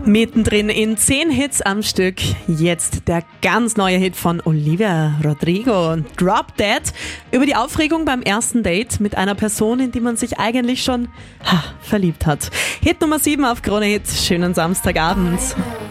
Mittendrin in 10 Hits am Stück. Jetzt der ganz neue Hit von Olivia Rodrigo, Drop Dead, über die Aufregung beim ersten Date mit einer Person, in die man sich eigentlich schon verliebt hat. Hit Nummer 7 auf Krone Hit. Schönen Samstagabend.